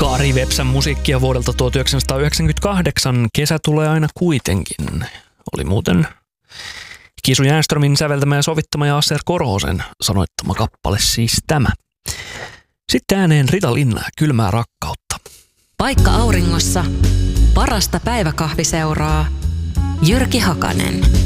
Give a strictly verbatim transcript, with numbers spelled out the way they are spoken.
Kari Vepsän musiikkia vuodelta tuhatyhdeksänsataayhdeksänkymmentäkahdeksan. Kesä tulee aina kuitenkin. Oli muuten Kisu Jänströmin säveltämä ja sovittama ja Asser Korhosen sanoittama kappale siis tämä. Sitten ääneen Rita Linna, Kylmää rakkautta. Paikka auringossa, parasta päiväkahviseuraa, Jyrki Hakanen.